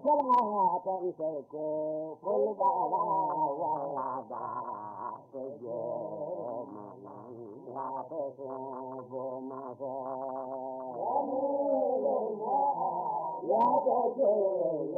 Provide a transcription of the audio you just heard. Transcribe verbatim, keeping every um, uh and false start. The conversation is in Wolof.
ko fulgara wala ko jo manan la ko bo ma ko ya ko